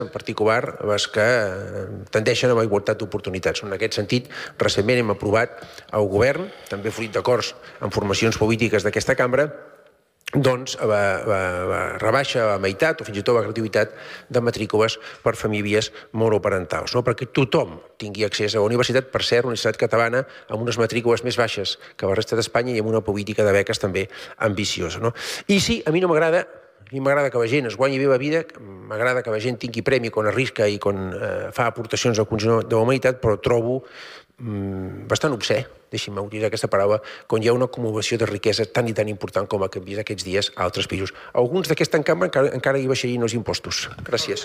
en particular les que tendeixen a la igualtat d'oportunitats. En aquest sentit, recentment hem aprovat al govern, també fruit d'acords en formacions polítiques d'aquesta cambra, doncs la rebaixa a la meitat o fins i tot la gratuïtat de matrícules per famílies monoparentals, perquè tothom tingui accés a la universitat, per cert, una universitat catalana amb unes matrícules més baixes que la resta d'Espanya i amb una política de beques també ambiciosa. I sí, a mi no m'agrada. A mi m'agrada que la gent es guanyi bé la vida, m'agrada que la gent tingui premi quan arrisca i quan fa aportacions al conjunt de la humanitat, però trobo bastant obscè, deixi'm utilitzar aquesta paraula, quan hi ha una acumulació de riquesa tan i tan important com la que hem vist aquests dies a altres països. Alguns d'aquesta cambra encara hi baixarien els impostos. Gràcies.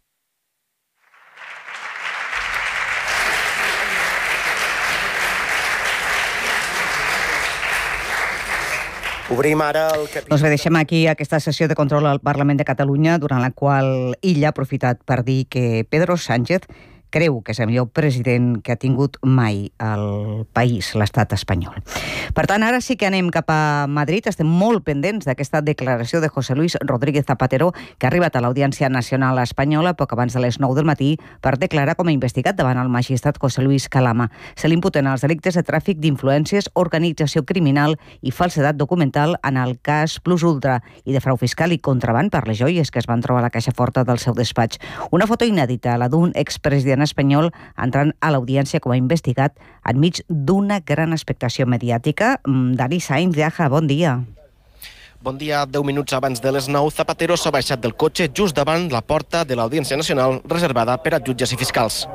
Obrim ara el capítol... Doncs bé, deixem aquí aquesta sessió de control al Parlament de Catalunya, durant la qual Illa ha aprofitat per dir que Pedro Sánchez creu que és el millor president que ha tingut mai el país, l'estat espanyol. Per tant, ara sí que anem cap a Madrid. Estem molt pendents d'aquesta declaració de José Luis Rodríguez Zapatero, que ha arribat a l'Audiència Nacional Espanyola poc abans de les 9 del matí per declarar com a investigat davant el magistrat José Luis Calama. Se l'imputen els delictes de tràfic d'influències, organització criminal i falsedat documental en el cas Plus Ultra i de frau fiscal i contraban per les joies que es van trobar a la caixa forta del seu despatx. Una foto inèdita, la d'un expresident espanyol entrant a l'audiència com a investigat enmig d'una gran expectació mediàtica. Dani Sainz de Aja, bon dia. Bon dia. 10 minuts abans de les 9, Zapatero s'ha baixat del cotxe just davant la porta de l'Audiència Nacional reservada per a jutges i fiscals.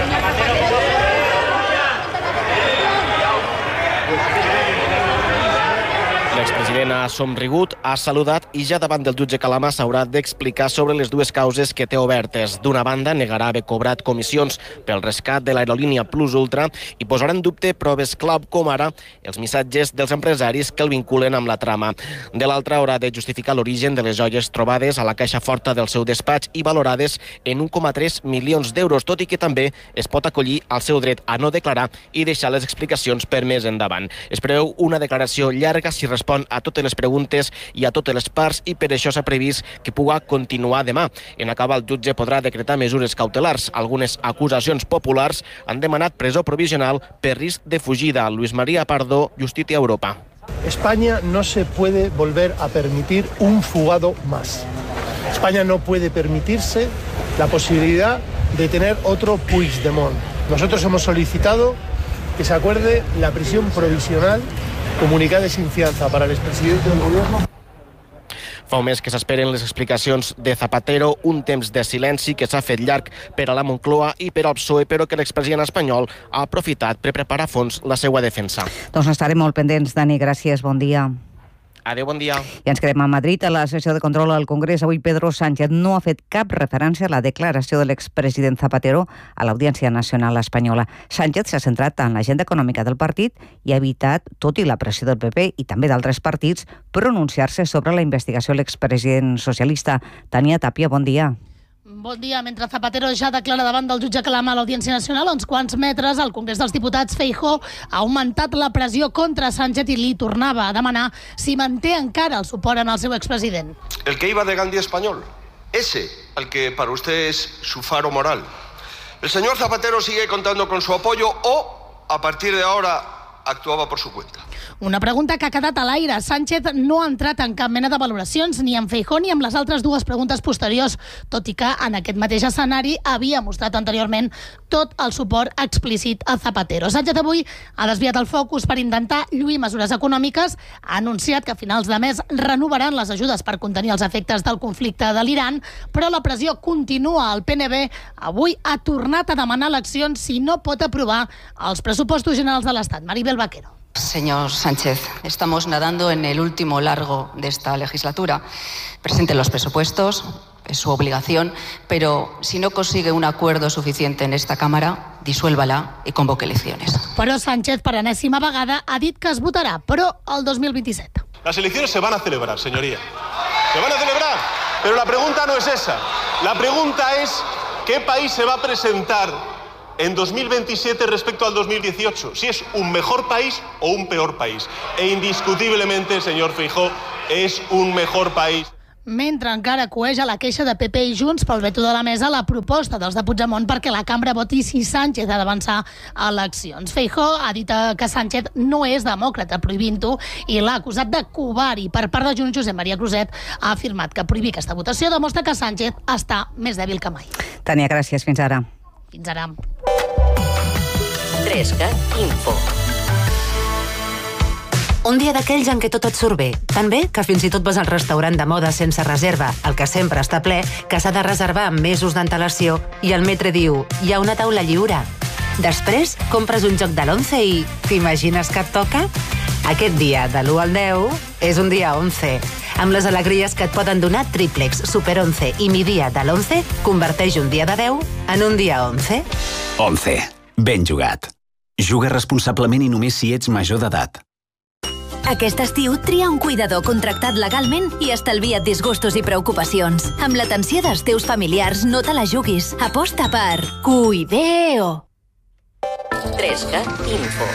L'expresident ha somrigut, ha saludat i ja davant del jutge Calama s'haurà d'explicar sobre les dues causes que té obertes. D'una banda, negarà haver cobrat comissions pel rescat de l'aerolínia Plus Ultra i posarà en dubte proves clau com ara els missatges dels empresaris que el vinculen amb la trama. De l'altra, haurà de justificar l'origen de les joies trobades a la caixa forta del seu despatx i valorades en 1,3 milions d'euros, tot i que també es pot acollir al seu dret a no declarar i deixar les explicacions per més endavant. Es preveu una declaració llarga si respon a totes les preguntes i a totes les parts i per això s'ha previst que pugui continuar demà. En acabar, el jutge podrà decretar mesures cautelars. Algunes acusacions populars han demanat presó provisional per risc de fugida. Luis María Pardo, Justícia Europa. España no se puede volver a permitir un fugado más. España no puede permitirse la posibilidad de tener otro Puigdemont. Nosotros hemos solicitado que se acuerde la prisión provisional comunicada sin fianza para el expresidente del gobierno. Fa un mes que s'esperen les explicacions de Zapatero, un temps de silenci que s'ha fet llarg per a la Moncloa i per al PSOE, però que l'expresident espanyol ha aprofitat per preparar a fons la seva defensa. Doncs estarem molt pendents, Dani. Gràcies, bon dia. Adéu, bon dia. I ens quedem a Madrid. A la sessió de control al Congrés, avui Pedro Sánchez no ha fet cap referència a la declaració de l'expresident Zapatero a l'Audiència Nacional Espanyola. Sánchez s'ha centrat en l'agenda econòmica del partit i ha evitat, tot i la pressió del PP i també d'altres partits, pronunciar-se sobre la investigació de l'expresident socialista. Tania Tapia, bon dia. Bon dia. Mentre Zapatero ja declara davant del jutge Calama a l'Audiència Nacional, a uns quants metres al Congrés dels Diputats, Feijóo ha augmentat la pressió contra Sánchez i li tornava a demanar si manté encara el suport en el seu expresident. El que iba de Gandhi español, ese al que para usted es su faro moral. El señor Zapatero sigue contando con su apoyo o, a partir de ahora, actuava por su cuenta. Una pregunta que ha quedat a l'aire. Sánchez no ha entrat en cap mena de valoracions ni amb Feijóo ni amb les altres dues preguntes posteriors, tot i que en aquest mateix escenari havia mostrat anteriorment tot el suport explícit a Zapatero. Sánchez avui ha desviat el focus per intentar lluir mesures econòmiques, ha anunciat que a finals de mes renovaran les ajudes per contenir els efectes del conflicte de l'Iran, però la pressió continua. El PNB avui ha tornat a demanar eleccions si no pot aprovar els pressupostos generals de l'Estat. Maribel Vaquero. Señor Sánchez, estamos nadando en el último largo de esta legislatura. Presente los presupuestos, es su obligación, pero si no consigue un acuerdo suficiente en esta Cámara, disuélvala y convoque elecciones. Però Sánchez, per enèsima vegada, ha dit que es votarà, però el 2027. Las elecciones se van a celebrar, señoría. Se van a celebrar, pero la pregunta no es esa. La pregunta es ¿qué país se va a presentar en 2027 respecto al 2018? Si es un mejor país o un peor país. E indiscutiblemente, señor Feijóo, es un mejor país. Mentre encara coeja la queixa de PP i Junts pel veto de la mesa la proposta dels de Puigdemont perquè la cambra voti si Sánchez ha d'avançar a eleccions. Feijóo ha dit que Sánchez no és demòcrata prohibint-ho i l'ha acusat de covardi. Per part de Junts, Josep Maria Cruzet ha afirmat que prohibir aquesta votació demostra que Sánchez està més dèbil que mai. Tània, gràcies. Fins ara. Fins ara. 3CAT Info. Un dia d'aquells en què tot et surt bé. Tan bé que fins i tot vas al restaurant de moda sense reserva, el que sempre està ple, que s'ha de reservar amb mesos d'antelació, i el metre diu, hi ha una taula lliure. Després, compres un joc de l'11 i t'imagines que et toca? Aquest dia, de l'1 al 10, és un dia 11. Amb les alegries que et poden donar Triplex, Super 11 i Mi Dia de l'11, converteix un dia de 10 en un dia 11. 11. Ben jugat. Juga responsablement i només si ets major d'edat. Aquest estiu tria un cuidador contractat legalment i estalvia't disgustos i preocupacions. Amb l'atenció dels teus familiars no te la juguis. Aposta per Cuideo. 3CAT Info.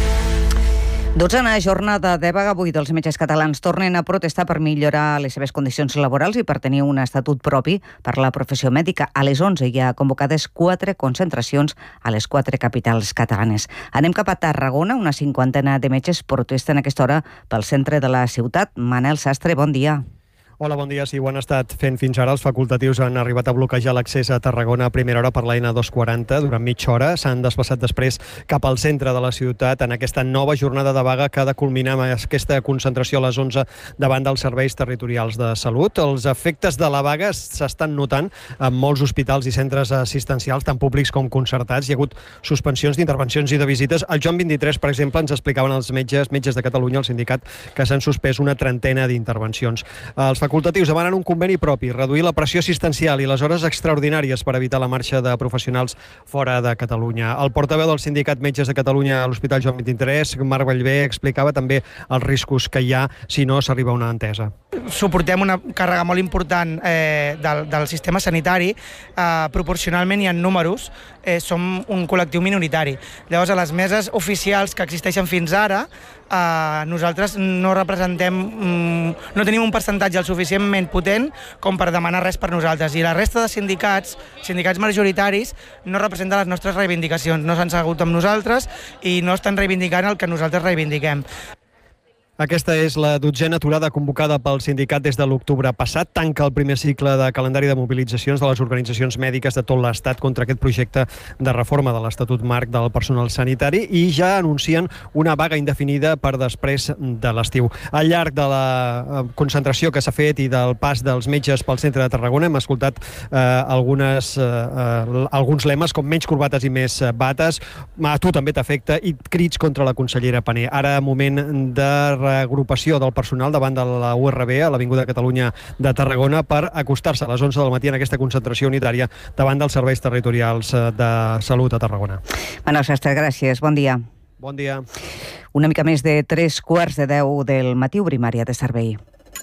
12a jornada de vaga avui dels metges catalans. Tornen a protestar per millorar les seves condicions laborals i per tenir un estatut propi per la professió mèdica. A les 11 hi ha convocades 4 concentracions a les 4 capitals catalanes. Anem cap a Tarragona. Una 50ena de metges protesten a aquesta hora pel centre de la ciutat. Manel Sastre, bon dia. Hola, bon dia. Sí, ho han estat fent fins ara. Els facultatius han arribat a bloquejar l'accés a Tarragona a primera hora per la N240 durant mitja hora. S'han desplaçat després cap al centre de la ciutat en aquesta nova jornada de vaga que ha de culminar amb aquesta concentració a les 11 davant dels serveis territorials de salut. Els efectes de la vaga s'estan notant en molts hospitals i centres assistencials, tant públics com concertats. Hi ha hagut suspensions d'intervencions i de visites. Al Joan 23, per exemple, ens explicaven els metges de Catalunya, el sindicat, que s'han suspès una trentena d'intervencions. Els facultatius demanen un conveni propi, reduir la pressió assistencial i les hores extraordinàries per evitar la marxa de professionals fora de Catalunya. El portaveu del Sindicat Metges de Catalunya a l'Hospital Joan 23, Marc Bellver, explicava també els riscos que hi ha si no s'arriba a una entesa. Suportem una càrrega molt important del sistema sanitari. Proporcionalment i en números som un col·lectiu minoritari. Llavors, a les meses oficials que existeixen fins ara, nosaltres no representem, no tenim un percentatge el suficientment potent com per demanar res per nosaltres. I la resta de sindicats majoritaris, no representen les nostres reivindicacions. No s'han assegut amb nosaltres i no estan reivindicant el que nosaltres reivindiquem. Aquesta és la 12a aturada convocada pel sindicat des de l'octubre passat. Tanca el primer cicle de calendari de mobilitzacions de les organitzacions mèdiques de tot l'Estat contra aquest projecte de reforma de l'Estatut Marc del personal sanitari i ja anuncien una vaga indefinida per després de l'estiu. Al llarg de la concentració que s'ha fet i del pas dels metges pel centre de Tarragona hem escoltat alguns lemes com menys corbates i més bates, a tu també t'afecta, i crits contra la consellera Pané. Ara, moment de agrupació del personal davant de la URB a l'Avinguda Catalunya de Tarragona per acostar-se a les 11 del matí en aquesta concentració unitària davant dels serveis territorials de salut a Tarragona. Manel Sastre, gràcies. Bon dia. Bon dia. Una mica més de 3:15 del matí, obrim àrea de servei.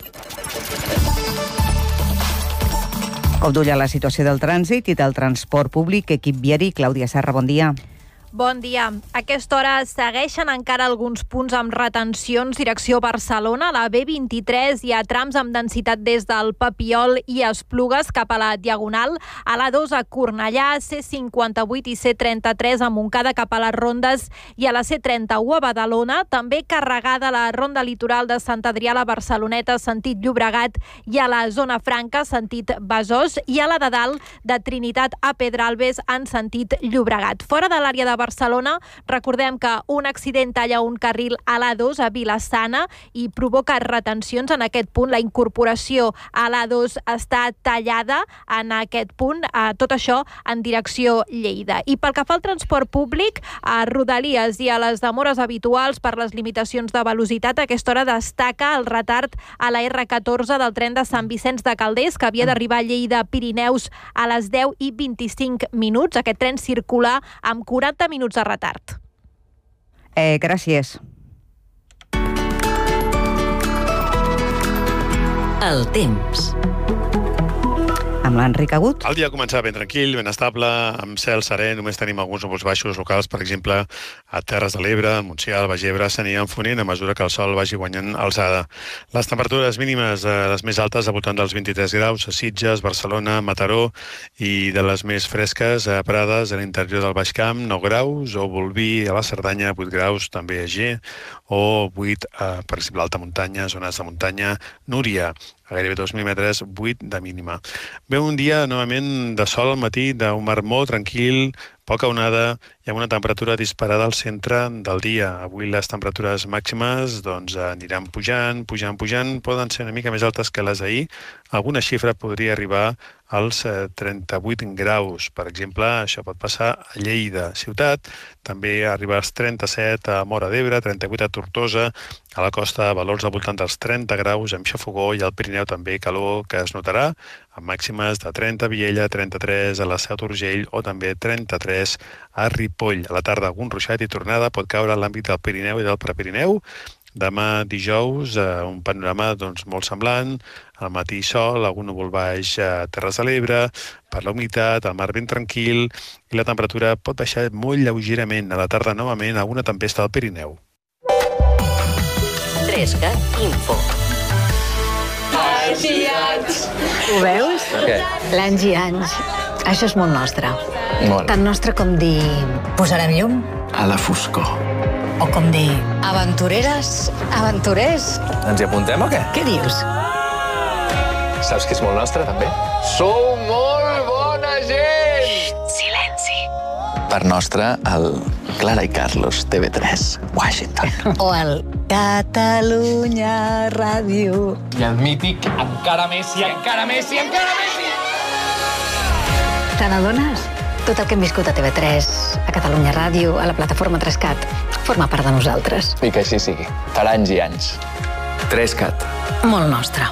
Cop d'ull a la situació del trànsit i del transport públic. Equip viari, Clàudia Serra, bon dia. Bon dia. A aquesta hora segueixen encara alguns punts amb retencions direcció Barcelona. A la B23 hi ha trams amb densitat des del Papiol i Esplugues cap a la Diagonal. A l'A2 a Cornellà, C58 i C33 a Montcada cap a les Rondes i a la C31 a Badalona. També carregada la ronda litoral de Sant Adrià a la Barceloneta, sentit Llobregat, i a la Zona Franca, sentit Besòs, i a la de dalt de Trinitat a Pedralbes en sentit Llobregat. Fora de l'àrea de Barcelona, recordem que un accident talla un carril a l'A2 a Vila-sana i provoca retencions en aquest punt. La incorporació a l'A2 està tallada en aquest punt, tot això en direcció Lleida. I pel que fa al transport públic, a Rodalies i a les demores habituals per les limitacions de velocitat, a aquesta hora destaca el retard a la R14 del tren de Sant Vicenç de Calders, que havia d'arribar a Lleida Pirineus a les 10:25. Aquest tren circula amb 40 minuts de retard. Gràcies. El temps. amb l'Enric Agut. El dia ha començat ben tranquil, ben estable, amb cel serè, només tenim alguns núvols baixos locals, per exemple, a Terres de l'Ebre, Montsià, al Baix Ebre, s'anirà enfonent a mesura que el sol vagi guanyant alçada. Les temperatures mínimes, les més altes, al voltant dels 23 graus, a Sitges, Barcelona, Mataró, i de les més fresques, a Prades, a l'interior del Baix Camp, 9 graus, o Bolví, a la Cerdanya, 8 graus, també a G, o 8, per exemple, alta muntanya, zones de muntanya, Núria, a gairebé 2.000 metres, 8 de mínima. Ve un dia, novament, de sol al matí, d'un mar molt tranquil, poca onada i amb una temperatura disparada al centre del dia. Avui les temperatures màximes aniran pujant, poden ser una mica més altes que les d'ahir. Alguna xifra podria arribar als 38 graus. Per exemple, això pot passar a Lleida ciutat, també arribar als 37 a Móra d'Ebre, 38 a Tortosa, a la costa valors al voltant dels 30 graus, amb Xafogó i al Pirineu també calor que es notarà, amb màximes de 30 a Viella, 33 a la Seu d'Urgell o també 33 a Ripoll. A la tarda algun ruixat i tornada pot caure a l'àmbit del Pirineu i del Prepirineu. Demà dijous, un panorama molt semblant, al matí sol, algun núvol baix a Terres de l'Ebre, per la humitat, el mar ben tranquil, i la temperatura pot baixar molt lleugerament. A la tarda, novament, alguna tempesta al Pirineu. 3CAT Info. Anys i anys. Ho veus? Què? L'anys i anys. Això és molt nostre. Molt. Tan nostre com dir posarem llum. A la foscor. O com dir aventureres, aventurers. Ens hi apuntem o què? Què dius? Saps que és molt nostre, també? Sou molt bona gent! Xxt, silenci. Per nostre, el Clara i Carlos, TV3, Washington. O el Catalunya Ràdio. I el mític Encara Messi, encara Messi, encara Messi! Te n'adones? Tot el que hem viscut a TV3, a Catalunya Ràdio, a la plataforma 3CAT, forma part de nosaltres. I que així sigui. Per anys i anys. 3CAT. Molt nostre.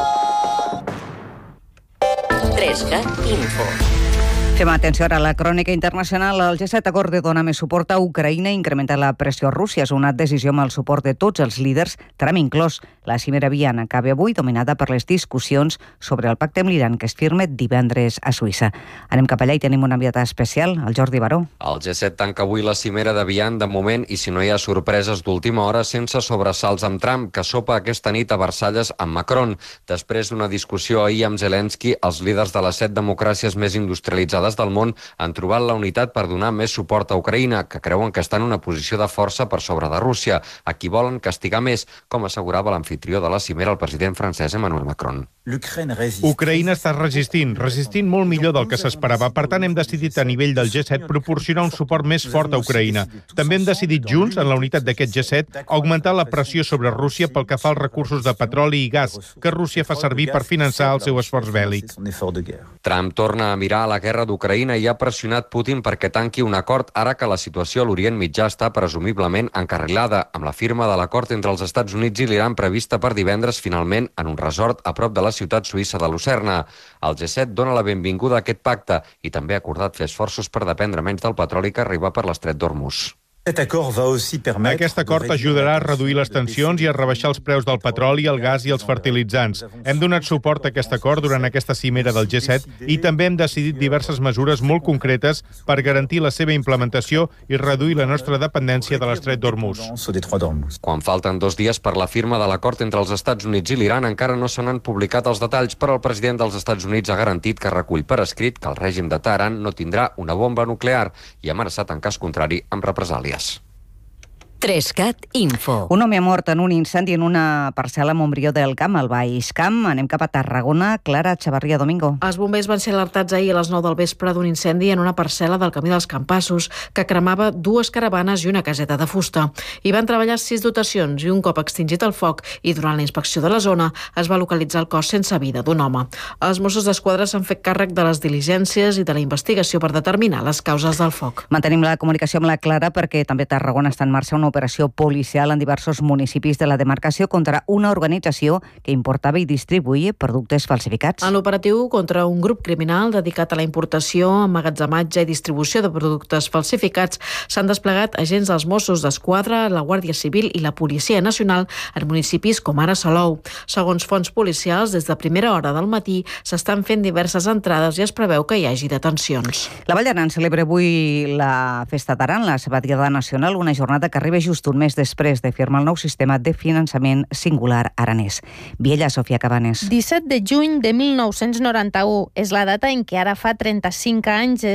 3CAT Info. Fem atenció ara a la crònica internacional. El G7 acorda donar més suport a Ucraïna i incrementar la pressió a Rússia. És una decisió amb el suport de tots els líders, Trump inclòs. La cimera Viana acaba avui dominada per les discussions sobre el pacte amb l'Iran que es firma divendres a Suïssa. Anem cap allà i tenim un enviat especial, el Jordi Baró. El G7 tanca avui la cimera de Viana de moment i si no hi ha sorpreses d'última hora sense sobresalts amb Trump, que sopa aquesta nit a Versalles amb Macron. Després d'una discussió ahir amb Zelensky, els líders de les 7 democràcies més industrialitzades del món han trobat la unitat per donar més suport a Ucraïna, que creuen que està en una posició de força per sobre de Rússia, a qui volen castigar més, com assegurava l'amfitrió de la cimera, el president francès Emmanuel Macron. Ucraïna està resistint molt millor del que s'esperava. Per tant, hem decidit a nivell del G7 proporcionar un suport més fort a Ucraïna. També hem decidit junts, en la unitat d'aquest G7, augmentar la pressió sobre Rússia pel que fa als recursos de petroli i gas que Rússia fa servir per finançar el seu esforç bèl·lic. Trump torna a mirar a la guerra d'Ucraïna i ha pressionat Putin perquè tanqui un acord ara que la situació a l'Orient Mitjà està presumiblement encarrilada, amb la firma de l'acord entre els Estats Units i l'Iran prevista per divendres finalment en un resort a prop de la ciutat suïssa de Lucerna. El G7 dona la benvinguda a aquest pacte i també ha acordat fer esforços per dependre menys del petroli que arriba per l'estret d'Hormuz. Aquest acord ajudarà a reduir les tensions i a rebaixar els preus del petroli, el gas i els fertilitzants. Hem donat suport a aquest acord durant aquesta cimera del G7 i també hem decidit diverses mesures molt concretes per garantir la seva implementació i reduir la nostra dependència de l'estret d'Hormuz. Quan falten 2 dies per la firma de l'acord entre els Estats Units i l'Iran, encara no se n'han publicat els detalls, però el president dels Estats Units ha garantit que recull per escrit que el règim de Teheran no tindrà una bomba nuclear i ha amenaçat en cas contrari amb represàlies. 3CAT Info. Un home ha mort en un incendi en una parcel·la a Montbrió del Camp, al Baix Camp. Anem cap a Tarragona. Clara Chavarria Domingo. Els bombers van ser alertats ahir a les 9 del vespre d'un incendi en una parcel·la del Camí dels Campassos que cremava 2 caravanes i una caseta de fusta. Hi van treballar 6 dotacions i un cop extingit el foc i durant la inspecció de la zona es va localitzar el cos sense vida d'un home. Els Mossos d'Esquadra s'han fet càrrec de les diligències i de la investigació per determinar les causes del foc. Mantenim la comunicació amb la Clara perquè també a Tarragona està en marxa una operació policial en diversos municipis de la demarcació contra una organització que importava i distribuïa productes falsificats. En l'operatiu contra un grup criminal dedicat a la importació, emmagatzematge i distribució de productes falsificats s'han desplegat agents dels Mossos d'Esquadra, la Guàrdia Civil i la Policia Nacional en municipis com ara Salou. Segons fonts policials, des de primera hora del matí s'estan fent diverses entrades i es preveu que hi hagi detencions. La Vall d'Aran celebra avui la Festa d'Aran, la seva Diada Nacional, una jornada que arriba just un mes després de firmar el nou sistema de finançament singular aranès. Viella, Sofia Cabanes. 17 de juny de 1991 és la data en què ara fa 35 anys